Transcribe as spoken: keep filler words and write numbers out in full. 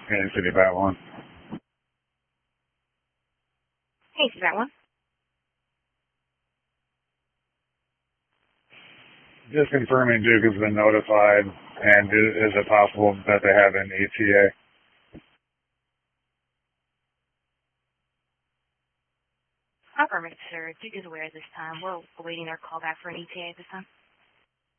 Kansas City Bat one. Hey, is that one? Just confirming Duke has been notified, and is it possible that they have an E T A? Affirmative, sir. Duke is aware at this time. We're awaiting their call back for an E T A at this time.